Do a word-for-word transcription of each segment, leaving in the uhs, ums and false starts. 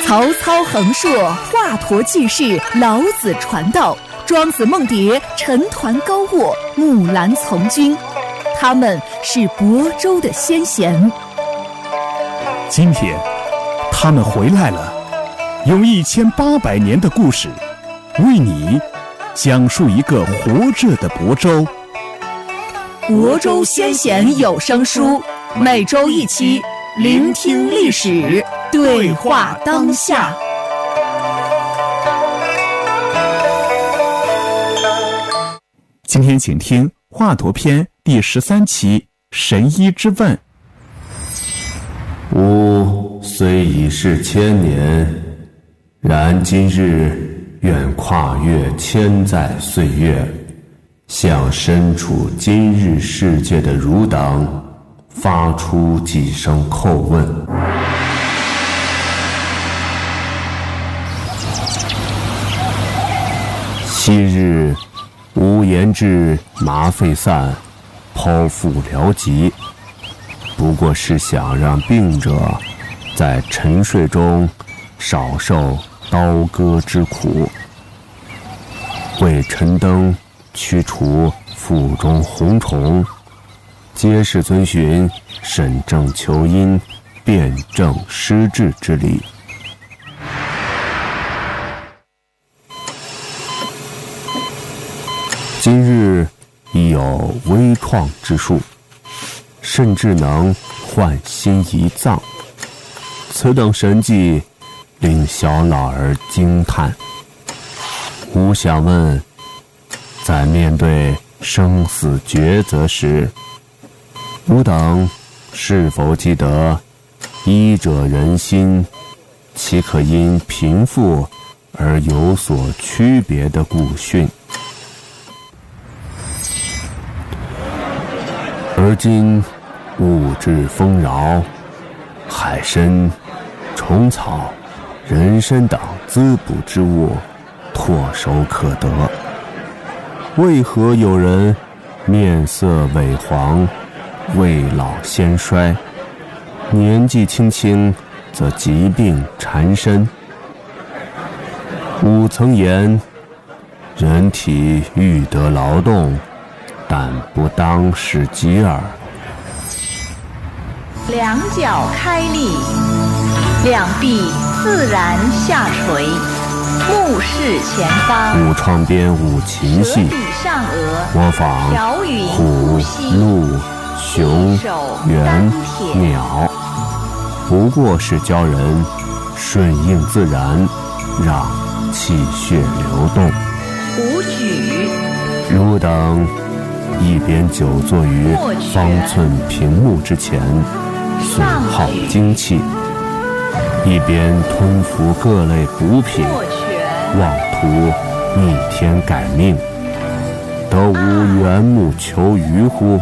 曹操横槊，华佗济世，老子传道，庄子梦蝶，陈抟高卧，木兰从军。他们是亳州的先贤。 今天，他们回来了，用一千八百年的故事，为你讲述一个活着的亳州。 亳州先贤有声书，每周一期，聆听历史，对话当下。 今天请听华佗篇第十三期神医之问。 吾虽已是千年，然今日愿跨越千载岁月，向身处今日世界的汝等发出几声叩问。昔日吾研制麻沸散，剖腹疗疾，不过是想让病者在沉睡中少受刀割之苦，为陈登驱除腹中红虫，皆是遵循审证求因、辨证施治之理。今日已有微创之术，甚至能换心移脏，此等神迹令小老儿惊叹。吾想问，在面对生死抉择时，吾等是否记得医者仁心，岂可因贫富而有所区别的古训？而今物质丰饶，海参、虫草、人参等滋补之物唾手可得，为何有人面色萎黄，未老先衰，年纪轻轻则疾病缠身？吾曾言，人体欲得劳动，但不当使己耳。 两脚开立，两臂自然下垂，目视前方。 武创编武琴戏，模仿虎、鹿、熊、猿、鸟，不过是教人顺应自然，让气血流动。 武举， 汝等一边久坐于方寸屏幕之前，损耗精气，一边吞服各类补品，妄图逆天改命，得无缘木求鱼乎？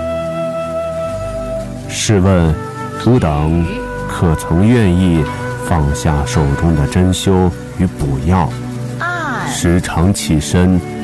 试问吾等可曾愿意放下手中的针灸与补药，时常起身